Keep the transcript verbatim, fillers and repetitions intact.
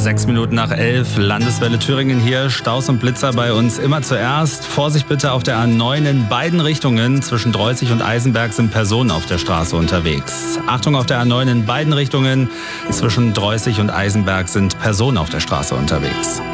Sechs Minuten nach elf, Landeswelle Thüringen hier. Staus und Blitzer bei uns immer zuerst. Vorsicht bitte auf der A neun in beiden Richtungen. Zwischen Dreußig und Eisenberg sind Personen auf der Straße unterwegs. Achtung auf der A neun in beiden Richtungen. Zwischen Dreußig und Eisenberg sind Personen auf der Straße unterwegs.